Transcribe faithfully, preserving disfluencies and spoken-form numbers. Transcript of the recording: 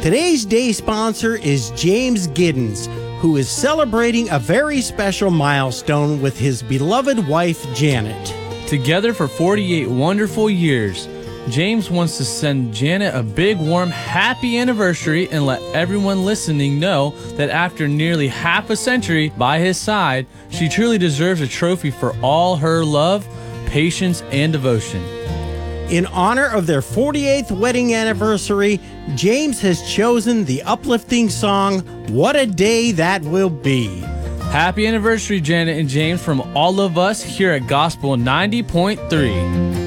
Today's day sponsor is James Giddens, who is celebrating a very special milestone with his beloved wife, Janet. Together for forty-eight wonderful years, James wants to send Janet a big, warm, happy anniversary and let everyone listening know that after nearly half a century by his side, she truly deserves a trophy for all her love, patience, and devotion. In honor of their forty-eighth wedding anniversary, James has chosen the uplifting song, What a Day That Will Be. Happy anniversary, Janet and James, from all of us here at Gospel ninety point three.